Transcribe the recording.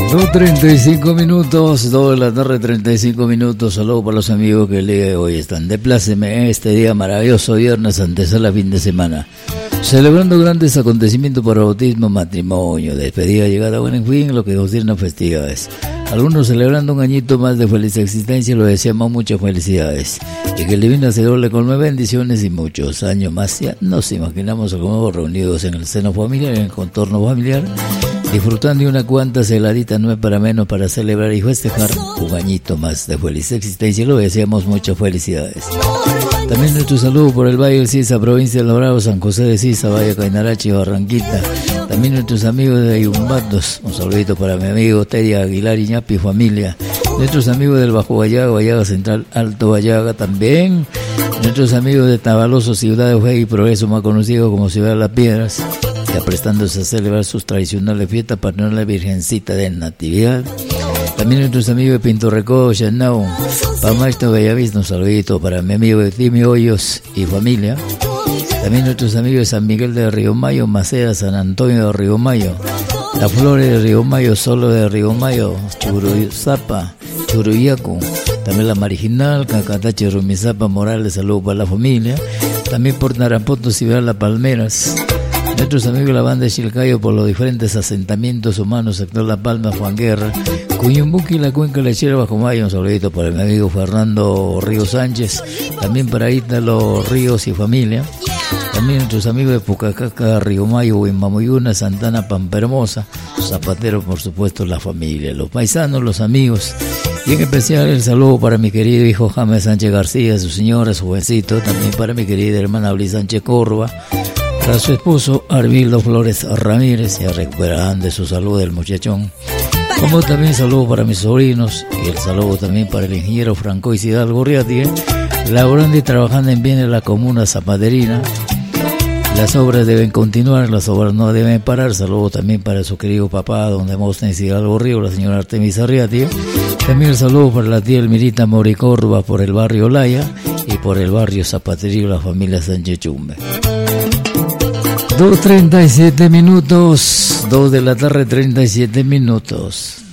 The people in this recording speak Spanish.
2:35 minutos, 2 de la tarde, 35 minutos. Saludos para los amigos que el día de hoy están de pláceme este día maravilloso, viernes, antesala fin de semana. Celebrando grandes acontecimientos por bautismo, matrimonio, despedida, llegada, buen en fin, lo que concierne a festividades. Algunos celebrando un añito más de feliz existencia, lo deseamos muchas felicidades. Y que el Divino Señor le colme bendiciones y muchos años más. Ya nos imaginamos como reunidos en el seno familiar, en el contorno familiar, disfrutando de una cuanta celadita, no es para menos, para celebrar y festejar un añito más de feliz existencia. Lo deseamos muchas felicidades. También nuestro saludo por el Valle del Sisa, provincia de La Bravo, San José de Sisa, Valle Cainarachi, Barranquita. También nuestros amigos de Ayumbatos, un saludito para mi amigo Teddy Aguilar Iñapi y familia. Nuestros amigos del Bajo Vallaga, Vallaga Central, Alto Vallaga también. Nuestros amigos de Tabaloso, Ciudad de Fe y Progreso, más conocido como Ciudad de las Piedras, ya prestándose a celebrar sus tradicionales fiestas para la Virgencita de Natividad. También nuestros amigos de Pinto Recodo, Yanao, Pamacho, Bellavista, un saludito para mi amigo de Timi Hoyos y familia. También nuestros amigos de San Miguel de Río Mayo, Maceda, San Antonio de Río Mayo, Las Flores de Río Mayo, Solo de Río Mayo, Churuzapa, Churuyacu, también La Marginal, Cacatache, Rumizapa, Morales, saludos para la familia. También por Narampoto, Ciudad Las Palmeras. Nuestros amigos de la banda de Chilcayo por los diferentes asentamientos humanos, sector La Palma, Juan Guerra, Cuyumbuqui, la Cuenca Lechera, Bajo Mayo, un saludito para mi amigo Fernando Ríos Sánchez, también para Ítalo Ríos y familia. También nuestros amigos de Pucacaca, Río Mayo, Huimamuyuna, Santana, Pampa Hermosa, Zapatero, por supuesto, la familia, los paisanos, los amigos. Y en especial el saludo para mi querido hijo James Sánchez García, su señora, su jovencito, también para mi querida hermana Blis Sánchez Córdoba, para su esposo Arvildo Flores Ramírez, ya recuperarán de su salud el muchachón. Como también saludo para mis sobrinos y el saludo también para el ingeniero Franco Isidal Gorriati, laborando y trabajando en bien de la comuna zapaterina. Las obras deben continuar, las obras no deben parar. Saludo también para su querido papá, don Demóstenes Hidalgo Río, la señora Artemisa Arriati. También el saludo para la tía Elmirita Moricórdoba por el barrio Laya y por el barrio Zapaterío, la familia Sánchez Chumbe. 2:37 minutos, 2 de la tarde, 37 minutos.